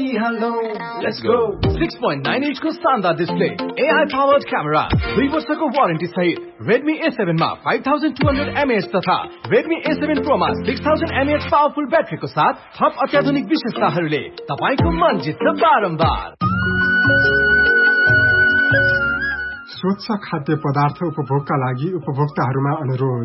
गरिहालौ let's go 6.9 इन्चको शानदार display AI powered camera 2 वर्षको warranty सहित Redmi A7 मा 5200 mAh तथा Redmi A7 Pro मा 6000 mAh पावरफुल ब्याट्रीको साथ थप अत्याधुनिक विशेषताहरूले तपाईको मन जित्छ बारम्बार। स्वच्छ खाद्य पदार्थ उपभोगका लागि उपभोक्ताहरूमा अनुरोध।